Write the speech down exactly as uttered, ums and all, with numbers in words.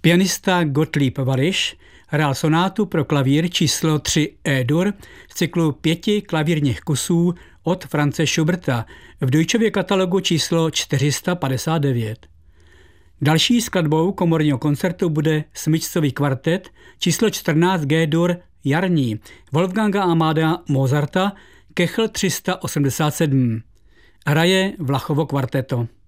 Pianista Gottlieb Wallisch hrál sonátu pro klavír číslo tři E-dur z cyklu pěti klavírních kusů od Franze Schuberta v Deutschově katalogu číslo čtyři sta padesát devět. Další skladbou komorního koncertu bude smyčcový kvartet číslo čtrnáct G-dur jarní Wolfganga Amadea Mozarta Kechl tři sta osmdesát sedm. Hraje Vlachovo kvarteto.